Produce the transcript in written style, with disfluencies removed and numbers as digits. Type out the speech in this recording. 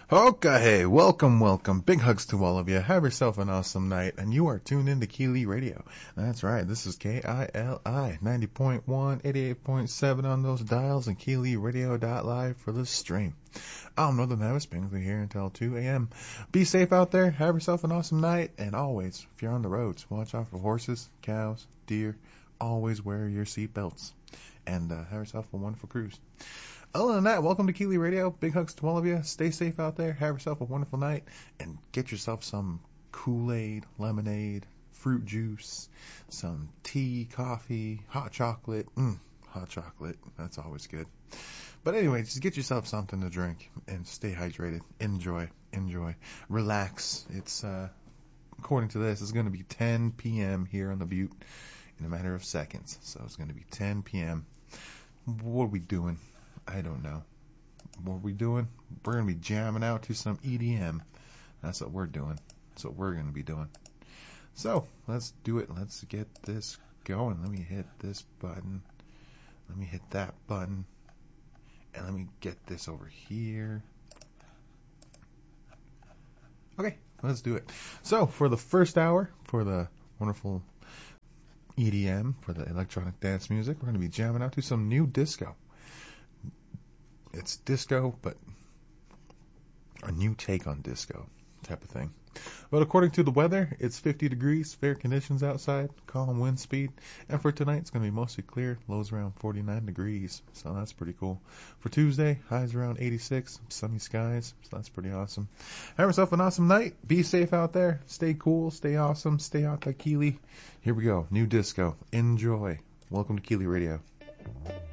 Okay, welcome. Big hugs to all of you. Have yourself an awesome night, and you are tuned into Keeley Radio. That's right, this is KILI 90.1, 88.7 on those dials, and KeelyRadio.live for the stream. I'm Northern Travis Bingley here until 2 a.m. Be safe out there, have yourself an awesome night, and always, if you're on the roads, watch out for horses, cows, deer. Always wear your seatbelts, and have yourself a wonderful cruise. Other than that, welcome to Keeley Radio. Big hugs to all of you. Stay safe out there. Have yourself a wonderful night. And get yourself some Kool-Aid, lemonade, fruit juice, some tea, coffee, hot chocolate. Hot chocolate. That's always good. But anyway, just get yourself something to drink and stay hydrated. Enjoy. Relax. It's, according to this, it's going to be 10 p.m. here on the Butte in a matter of seconds. So it's going to be 10 p.m. What are we doing? I don't know. What are we doing? We're going to be jamming out to some EDM. That's what we're doing. That's what we're going to be doing. So, let's do it. Let's get this going. Let me hit this button. Let me hit that button. And let me get this over here. Okay, let's do it. So, for the first hour, for the wonderful EDM, for the electronic dance music, we're going to be jamming out to some new disco. It's disco, but a new take on disco type of thing. But according to the weather, it's 50 degrees, fair conditions outside, calm wind speed. And for tonight, it's going to be mostly clear, lows around 49 degrees. So that's pretty cool. For Tuesday, highs around 86, sunny skies. So that's pretty awesome. Have yourself an awesome night. Be safe out there. Stay cool, stay awesome, stay out like Keeley. Here we go. New disco. Enjoy. Welcome to Keeley Radio.